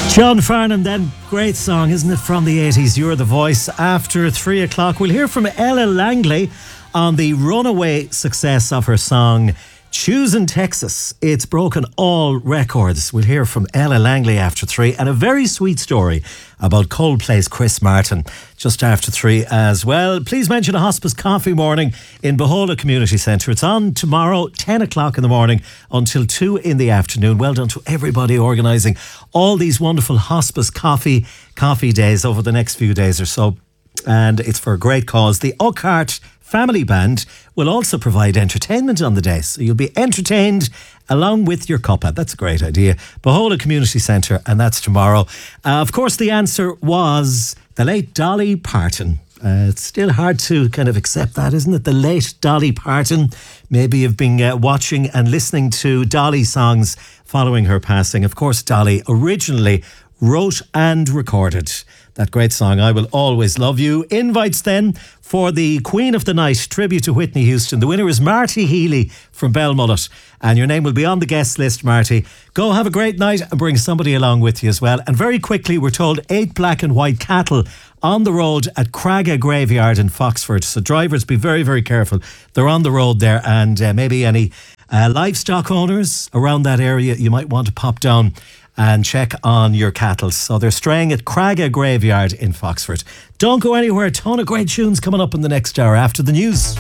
John Farnham, then. Great song, isn't it, from the 80s? You're the Voice. After 3 o'clock, we'll hear from Ella Langley on the runaway success of her song Choosing Texas. It's broken all records. We'll hear from Ella Langley after 3, and a very sweet story about Coldplay's Chris Martin just after 3 as well. Please mention a hospice coffee morning in Beholder Community Centre. It's on tomorrow, 10 o'clock in the morning until 2 in the afternoon. Well done to everybody organising all these wonderful hospice coffee days over the next few days or so. And it's for a great cause. The Urquhart Family Band will also provide entertainment on the day, so you'll be entertained along with your cuppa. That's a great idea. Beholder Community Centre, and that's tomorrow. Of course, the answer was the late Dolly Parton. It's still hard to kind of accept that, isn't it? The late Dolly Parton. Maybe you've been watching and listening to Dolly songs following her passing. Of course, Dolly originally wrote and recorded that great song, I Will Always Love You. Invites then for the Queen of the Night tribute to Whitney Houston. The winner is Marty Healy from Belmullet, and your name will be on the guest list, Marty. Go have a great night and bring somebody along with you as well. And very quickly, we're told 8 black and white cattle on the road at Cragga Graveyard in Foxford. So drivers, be very, very careful. They're on the road there, and maybe any livestock owners around that area, you might want to pop down and check on your cattle. So they're straying at Cragga Graveyard in Foxford. Don't go anywhere. A ton of great tunes coming up in the next hour after the news.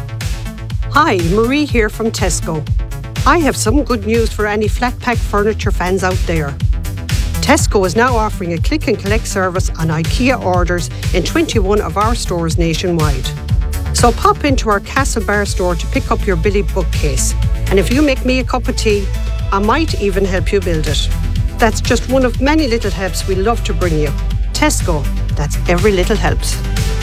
Hi, Marie here from Tesco. I have some good news for any flat pack furniture fans out there. Tesco is now offering a click and collect service on IKEA orders in 21 of our stores nationwide. So pop into our Castlebar store to pick up your Billy bookcase. And if you make me a cup of tea, I might even help you build it. That's just one of many little helps we love to bring you. Tesco, that's every little helps.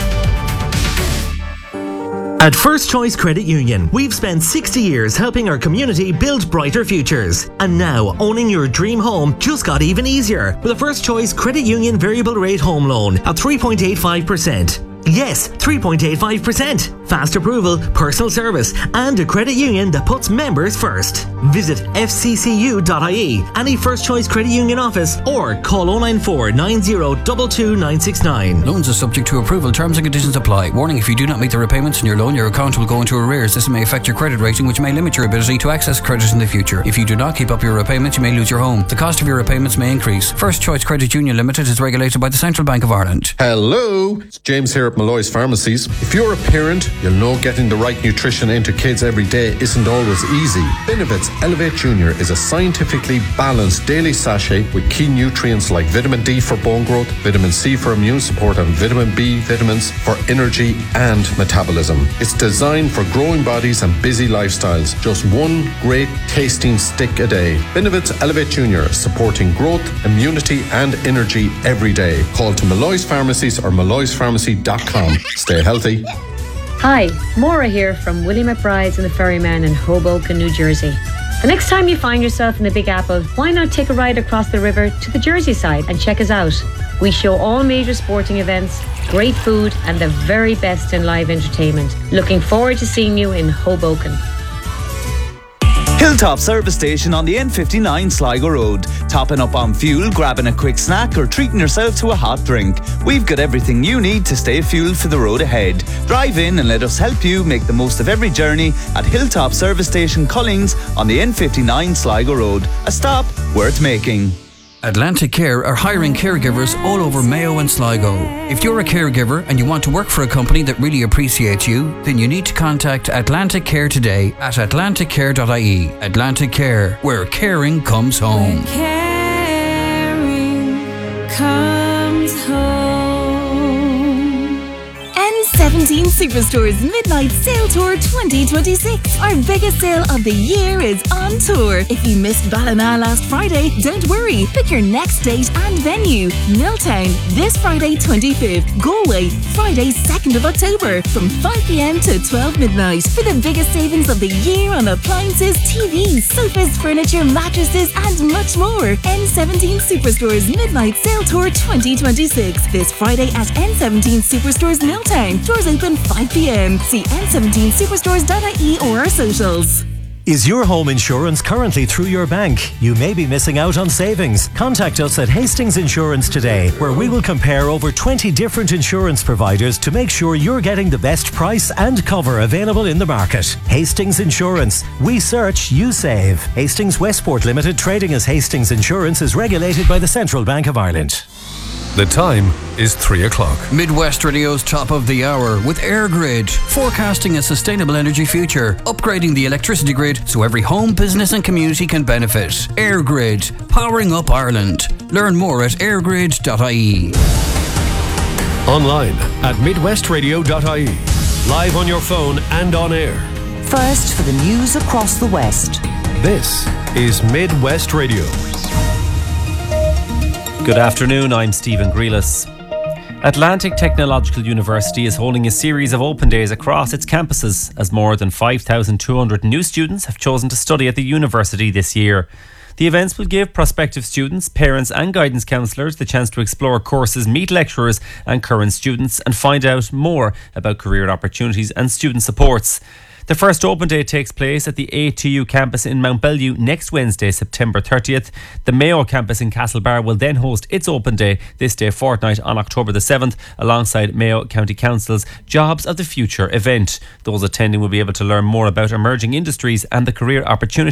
At First Choice Credit Union, we've spent 60 years helping our community build brighter futures. And now, owning your dream home just got even easier with a First Choice Credit Union variable rate home loan at 3.85%. Yes, 3.85%. Fast approval, personal service, and a credit union that puts members first. Visit fccu.ie, any First Choice Credit Union office, or call 094 90 22 969. Loans are subject to approval. Terms and conditions apply. Warning, if you do not meet the repayments on your loan, your account will go into arrears. This may affect your credit rating, which may limit your ability to access credit in the future. If you do not keep up your repayments, you may lose your home. The cost of your repayments may increase. First Choice Credit Union Limited is regulated by the Central Bank of Ireland. Hello, it's James here at Malloy's Pharmacies. If you're a parent, you'll know getting the right nutrition into kids every day isn't always easy. Benevit's Elevate Junior is a scientifically balanced daily sachet with key nutrients like vitamin D for bone growth, vitamin C for immune support, and vitamin B vitamins for energy and metabolism. It's designed for growing bodies and busy lifestyles. Just one great tasting stick a day. Benevit's Elevate Junior, supporting growth, immunity and energy every day. Call to Malloy's Pharmacies or malloyspharmacy.com. Stay healthy. Hi, Maura here from Willie McBride's and the Ferryman in Hoboken, New Jersey. The next time you find yourself in the Big Apple, why not take a ride across the river to the Jersey side and check us out? We show all major sporting events, great food and the very best in live entertainment. Looking forward to seeing you in Hoboken. Hilltop Service Station on the N59 Sligo Road. Topping up on fuel, grabbing a quick snack or treating yourself to a hot drink. We've got everything you need to stay fueled for the road ahead. Drive in and let us help you make the most of every journey at Hilltop Service Station Cullings on the N59 Sligo Road. A stop worth making. Atlantic Care are hiring caregivers all over Mayo and Sligo. If you're a caregiver and you want to work for a company that really appreciates you, then you need to contact Atlantic Care today at atlanticcare.ie. Atlantic Care, where caring comes home. Where caring comes home. N17 Superstore's Midnight Sale Tour 2026. Our biggest sale of the year is on tour. If you missed Ballina last Friday, don't worry. Pick your next date and venue. Milltown this Friday 25th. Galway Friday 2nd of October from 5 p.m. to 12 midnight. For the biggest savings of the year on appliances, TVs, sofas, furniture, mattresses and much more. N17 Superstore's Midnight Sale Tour 2026. This Friday at N17 Superstores Milltown. Doors open 5 p.m. See n17superstores.ie or our socials. Is your home insurance currently through your bank? You may be missing out on savings. Contact us at Hastings Insurance today, where we will compare over 20 different insurance providers to make sure you're getting the best price and cover available in the market. Hastings Insurance. We search, you save. Hastings Westport Limited, trading as Hastings Insurance, is regulated by the Central Bank of Ireland. The time is 3 o'clock. Midwest Radio's top of the hour with EirGrid, forecasting a sustainable energy future, upgrading the electricity grid so every home, business and community can benefit. EirGrid, powering up Ireland. Learn more at eirgrid.ie. Online at midwestradio.ie. Live on your phone and on air. First for the news across the West. This is Midwest Radio. Good afternoon, I'm Stephen Grealis. Atlantic Technological University is holding a series of open days across its campuses as more than 5,200 new students have chosen to study at the university this year. The events will give prospective students, parents and guidance counsellors the chance to explore courses, meet lecturers and current students and find out more about career opportunities and student supports. The first open day takes place at the ATU campus in Mount Bellew next Wednesday, September 30th. The Mayo campus in Castlebar will then host its open day this day fortnight on October the 7th, alongside Mayo County Council's Jobs of the Future event. Those attending will be able to learn more about emerging industries and the career opportunities